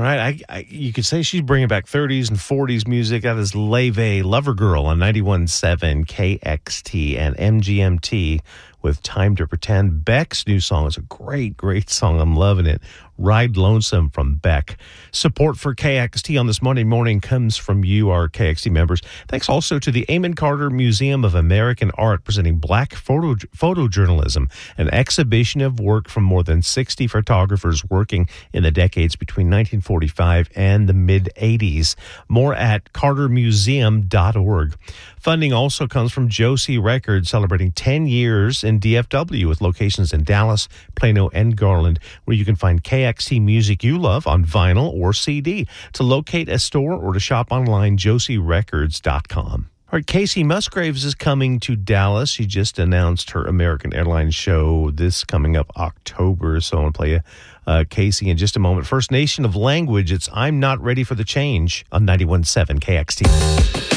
right. You could say she's bringing back 30s and 40s music. That is Leve, Lover Girl on 91.7 KXT and MGMT with Time to Pretend. Beck's new song is a great, great song. I'm loving it. Ride Lonesome from Beck. Support for KXT on this Monday morning comes from you, our KXT members. Thanks also to the Amon Carter Museum of American Art presenting Black Photojournalism, an exhibition of work from more than 60 photographers working in the decades between 1945 and the mid-'80s. More at cartermuseum.org. Funding also comes from Josie Records, celebrating 10 years in DFW with locations in Dallas, Plano, and Garland, where you can find KXT music you love on vinyl or CD. To locate a store or to shop online, josierecords.com. All right, Casey Musgraves is coming to Dallas. She just announced her American Airlines show this coming up October, so I want to play Casey in just a moment. First Nation of Language, it's I'm Not Ready for the Change on 91.7 KXT.